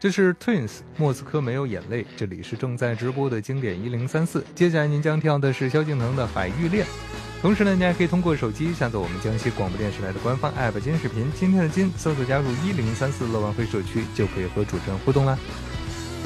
这是 Twins 莫斯科没有眼泪，这里是正在直播的经典1034。接下来您将听到的是萧敬腾的《海芋恋》。同时呢，您还可以通过手机下载我们江西广播电视台的官方 App 金视频，今天的金搜索加入1034乐万汇社区，就可以和主持人互动啦。